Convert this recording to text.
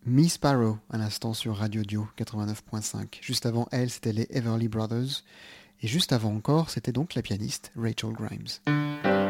Miss Sparrow, à l'instant sur Radio Dio 89.5. Juste avant elle, c'était les Everly Brothers. Et juste avant encore, c'était donc la pianiste Rachel Grimes.